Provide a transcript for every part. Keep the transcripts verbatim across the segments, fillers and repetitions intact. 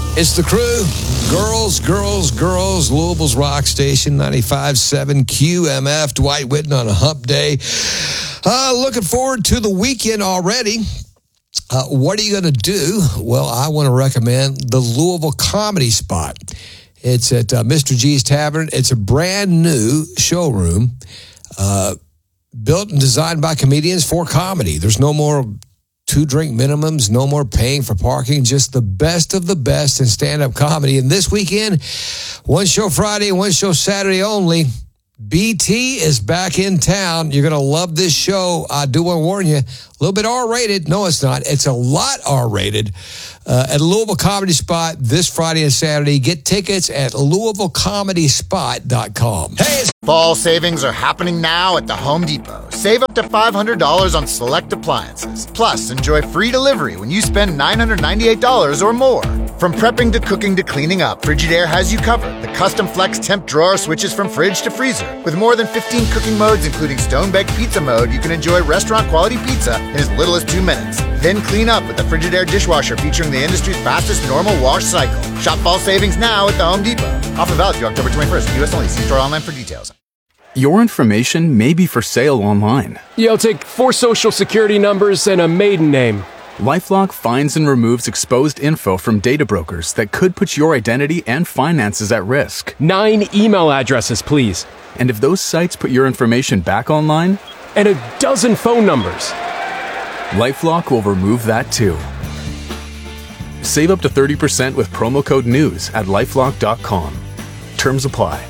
It's the crew. Girls, girls, girls. Louisville's rock station, ninety-five point seven Q M F. Dwight Whitten on a hump day. Uh, looking forward to the weekend already. Uh, what are you going to do? Well, I want to recommend the Louisville Comedy Spot. It's at uh, Mister G's Tavern. It's a brand new showroom uh, built and designed by comedians for comedy. There's no more two-drink minimums, no more paying for parking, just the best of the best in stand-up comedy. And this weekend, one show Friday, one show Saturday only. B T is back in town. You're going to love this show. I do want to warn you, a little bit R-rated. No, it's not. It's a lot R-rated. Uh, at Louisville Comedy Spot this Friday and Saturday. Get tickets at louisville comedy spot dot com. Hey, it's fall savings are happening now at the Home Depot. Save up to five hundred dollars on select appliances. Plus, enjoy free delivery when you spend nine hundred ninety-eight dollars or more. From prepping to cooking to cleaning up, Frigidaire has you covered. The custom flex temp drawer switches from fridge to freezer. With more than fifteen cooking modes, including stone-baked pizza mode, you can enjoy restaurant-quality pizza in as little as two minutes. Then clean up with the Frigidaire dishwasher featuring the industry's fastest normal wash cycle. Shop fall savings now at the Home Depot. Offer valid through October twenty-first. U S only. See store online for details. Your information may be for sale online. Yeah, I'll take four social security numbers and a maiden name. LifeLock finds and removes exposed info from data brokers that could put your identity and finances at risk. Nine email addresses, please. And if those sites put your information back online? And a dozen phone numbers. LifeLock will remove that too. Save up to thirty percent with promo code NEWS at lifelock dot com. Terms apply.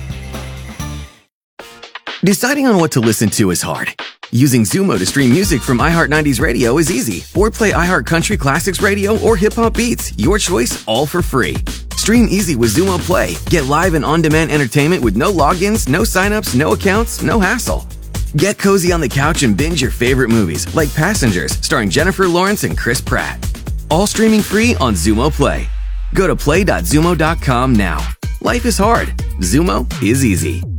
Deciding on what to listen to is hard. Using Zumo to stream music from iHeart nineties Radio is easy. Or play iHeart Country Classics Radio or Hip Hop Beats. Your choice, all for free. Stream easy with Zumo Play. Get live and on-demand entertainment with no logins, no signups, no accounts, no hassle. Get cozy on the couch and binge your favorite movies, like Passengers, starring Jennifer Lawrence and Chris Pratt. All streaming free on Zumo Play. Go to play dot zumo dot com now. Life is hard. Zumo is easy.